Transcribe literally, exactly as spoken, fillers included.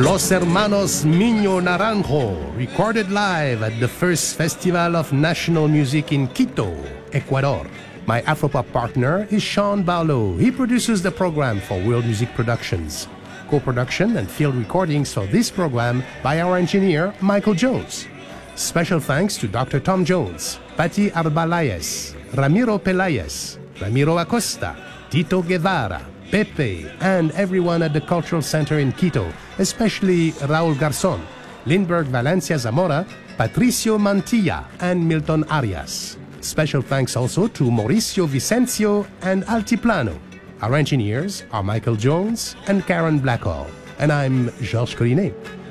Los Hermanos Miño Naranjo, recorded live at the first Festival of National Music in Quito, Ecuador. My Afropop partner is Sean Barlow. He produces the program for World Music Productions. Co-production and field recordings for this program by our engineer, Michael Jones. Special thanks to Doctor Tom Jones, Patti Arbalayes, Ramiro Pelayes, Ramiro Acosta, Tito Guevara, Pepe, and everyone at the Cultural Center in Quito, especially Raul Garzon, Lindbergh Valencia Zamora, Patricio Mantilla, and Milton Arias. Special thanks also to Mauricio Vicencio and Altiplano. Our engineers are Michael Jones and Karen Blackhall. And I'm Georges Collinet.